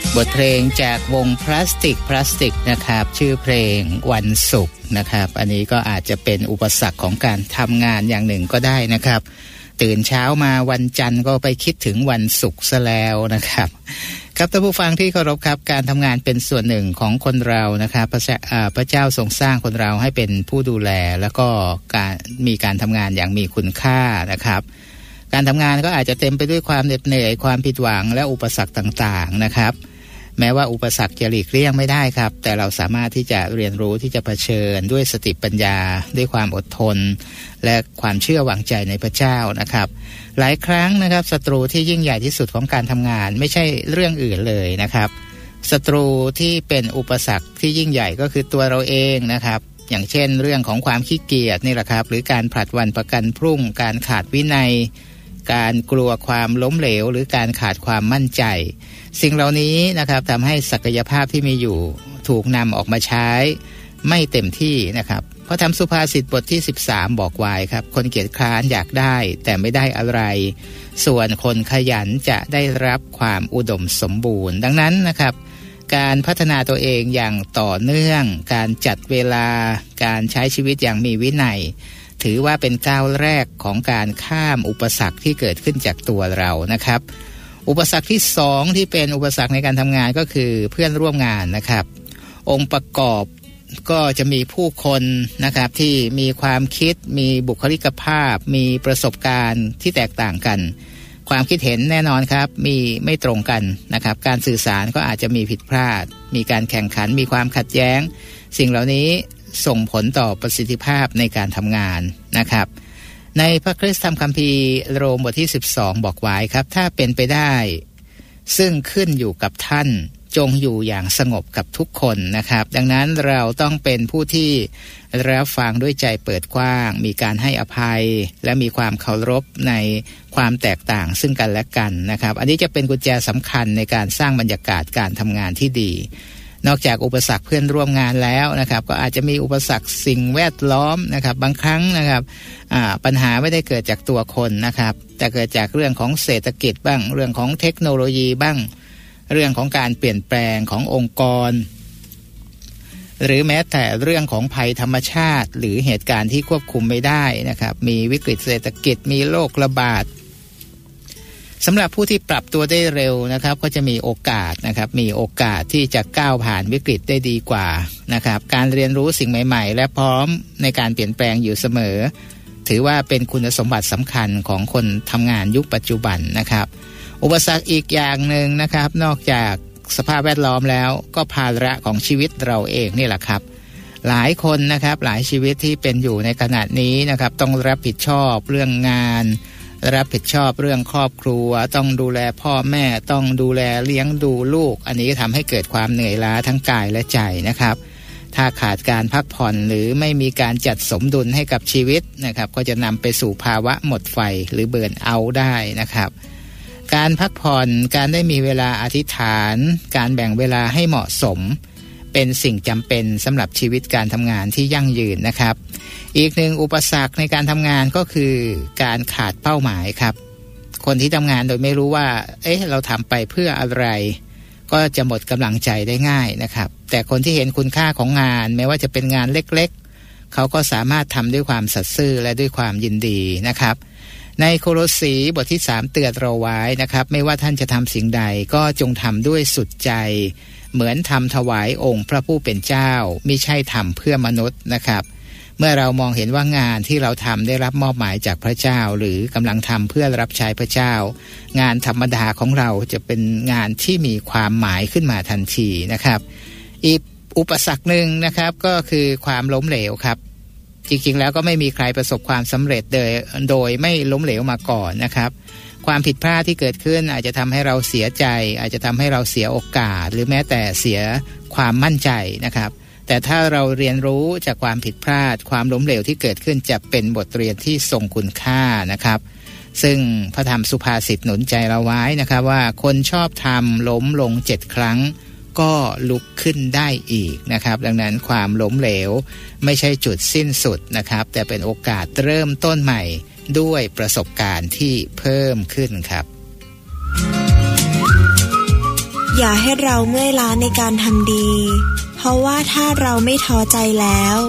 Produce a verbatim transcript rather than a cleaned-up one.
บทเพลงจากวงพลาสติกพลาสติกนะครับชื่อเพลงวันศุกร์นะครับอันนี้ก็อาจจะเป็นอุปสรรคของการทำงานอย่างหนึ่งก็ได้นะครับตื่นเช้ามาวันจันทร์ก็ไปคิดถึงวันศุกร์ซะแล้วนะครับครับท่านผู้ฟังที่เคารพครับการทำงานเป็นส่วนหนึ่งของคนเรานะครับพระเจ้าพระเจ้าทรงสร้างคนเราให้เป็นผู้ดูแลแล้วก็การมีการทำงานอย่างมีคุณค่านะครับการทำงานก็อาจจะเต็มไปด้วยความเหน็ดเหนื่อยความผิดหวังและอุปสรรคต่างๆนะครับแม้ว่าอุปสรรคจะหลีกเลี่ยงไม่ได้ครับแต่เราสามารถที่จะเรียนรู้ที่จะเผชิญด้วยสติปัญญาด้วยความอดทนและความเชื่อวางใจในพระเจ้านะครับหลายครั้งนะครับศัตรูที่ยิ่งใหญ่ที่สุดของการทำงานไม่ใช่เรื่องอื่นเลยนะครับศัตรูที่เป็นอุปสรรคที่ยิ่งใหญ่ก็คือตัวเราเองนะครับอย่างเช่นเรื่องของความขี้เกียจนี่แหละครับหรือการผลัดวันประกันพรุ่งการขาดวินัยการกลัวความล้มเหลวหรือการขาดความมั่นใจสิ่งเหล่านี้นะครับทำให้ศักยภาพที่มีอยู่ถูกนำออกมาใช้ไม่เต็มที่นะครับพระธรรมสุภาษิตบทที่สิบสามบอกไว้ครับคนเกียจคร้านอยากได้แต่ไม่ได้อะไรส่วนคนขยันจะได้รับความอุดมสมบูรณ์ดังนั้นนะครับการพัฒนาตัวเองอย่างต่อเนื่องการจัดเวลาการใช้ชีวิตอย่างมีวินัยถือว่าเป็นก้าวแรกของการข้ามอุปสรรคที่เกิดขึ้นจากตัวเรานะครับอุปสรรคที่สองที่เป็นอุปสรรคในการทำงานก็คือเพื่อนร่วมงานนะครับองค์ประกอบก็จะมีผู้คนนะครับที่มีความคิดมีบุคลิกภาพมีประสบการณ์ที่แตกต่างกันความคิดเห็นแน่นอนครับมีไม่ตรงกันนะครับการสื่อสารก็อาจจะมีผิดพลาดมีการแข่งขันมีความขัดแย้งสิ่งเหล่านี้ส่งผลต่อประสิทธิภาพในการทำงานนะครับในพระคริสตธรรมคัมภีร์โรมบทที่สิบสองบอกไว้ครับถ้าเป็นไปได้ซึ่งขึ้นอยู่กับท่านจงอยู่อย่างสงบกับทุกคนนะครับดังนั้นเราต้องเป็นผู้ที่รับฟังด้วยใจเปิดกว้างมีการให้อภัยและมีความเคารพในความแตกต่างซึ่งกันและกันนะครับอันนี้จะเป็นกุญแจสำคัญในการสร้างบรรยากาศการทำงานที่ดีนอกจากอุปสรรคเพื่อนร่วมงานแล้วนะครับก็อาจจะมีอุปสรรคสิ่งแวดล้อมนะครับบางครั้งนะครับปัญหาไม่ได้เกิดจากตัวคนนะครับแต่เกิดจากเรื่องของเศรษฐกิจบ้างเรื่องของเทคโนโลยีบ้างเรื่องของการเปลี่ยนแปลงขององค์กรหรือแม้แต่เรื่องของภัยธรรมชาติหรือเหตุการณ์ที่ควบคุมไม่ได้นะครับมีวิกฤตเศรษฐกิจมีโรคระบาดสำหรับผู้ที่ปรับตัวได้เร็วนะครับก็จะมีโอกาสนะครับมีโอกาสที่จะก้าวผ่านวิกฤตได้ดีกว่านะครับการเรียนรู้สิ่งใหม่ๆและพร้อมในการเปลี่ยนแปลงอยู่เสมอถือว่าเป็นคุณสมบัติสำคัญของคนทำงานยุคปัจจุบันนะครับอุปสรรคอีกอย่างหนึ่งนะครับนอกจากสภาพแวดล้อมแล้วก็ภาระของชีวิตเราเองนี่แหละครับหลายคนนะครับหลายชีวิตที่เป็นอยู่ในขณะนี้นะครับต้องรับผิดชอบเรื่องงานรับผิดชอบเรื่องครอบครัวต้องดูแลพ่อแม่ต้องดูแลเลี้ยงดูลูกอันนี้ทำให้เกิดความเหนื่อยล้าทั้งกายและใจนะครับถ้าขาดการพักผ่อนหรือไม่มีการจัดสมดุลให้กับชีวิตนะครับก็จะนำไปสู่ภาวะหมดไฟหรือเบิร์นเอาท์ได้นะครับการพักผ่อนการได้มีเวลาอธิษฐานการแบ่งเวลาให้เหมาะสมเป็นสิ่งจำเป็นสำหรับชีวิตการทำงานที่ยั่งยืนนะครับอีกหนึ่งอุปสรรคในการทำงานก็คือการขาดเป้าหมายครับคนที่ทำงานโดยไม่รู้ว่าเอ๊ะเราทำไปเพื่ออะไรก็จะหมดกำลังใจได้ง่ายนะครับแต่คนที่เห็นคุณค่าของงานแม้ว่าจะเป็นงานเล็กๆเขาก็สามารถทำด้วยความสัตย์ซื่อและด้วยความยินดีนะครับในโคโลสีบทที่สามเตือนเราไว้นะครับไม่ว่าท่านจะทำสิ่งใดก็จงทำด้วยสุดใจเหมือนทำถวายองค์พระผู้เป็นเจ้ามิใช่ทำเพื่อมนุษย์นะครับเมื่อเรามองเห็นว่างานที่เราทำได้รับมอบหมายจากพระเจ้าหรือกำลังทำเพื่อรับใช้พระเจ้างานธรรมดาของเราจะเป็นงานที่มีความหมายขึ้นมาทันทีนะครับอีกอุปสรรคหนึ่งนะครับก็คือความล้มเหลวครับจริงๆแล้วก็ไม่มีใครประสบความสำเร็จโดยโดยไม่ล้มเหลวมาก่อนนะครับความผิดพลาดที่เกิดขึ้นอาจจะทำให้เราเสียใจอาจจะทำให้เราเสียโอกาสหรือแม้แต่เสียความมั่นใจนะครับแต่ถ้าเราเรียนรู้จากความผิดพลาดความล้มเหลวที่เกิดขึ้นจะเป็นบทเรียนที่ทรงคุณค่านะครับซึ่งพระธรรมสุภาษิตหนุนใจเราไว้นะครับว่าคนชอบทำล้มลงเจ็ดครั้งก็ลุกขึ้นได้อีกนะครับดังนั้นความล้มเหลวไม่ใช่จุดสิ้นสุดนะครับแต่เป็นโอกาสเริ่มต้นใหม่ด้วยประสบการณ์ที่เพิ่มขึ้นครับอย่าให้เราเมื่อยล้าในการทำดีเพราะว่าถ้าเราไม่ท้อใจแล้ว